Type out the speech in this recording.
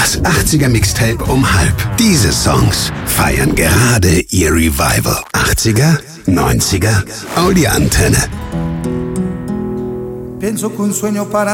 Das 80er Mixtape um halb. Diese Songs feiern gerade ihr Revival. 80er, 90er, Audi Antenne. Pienso que un sueño para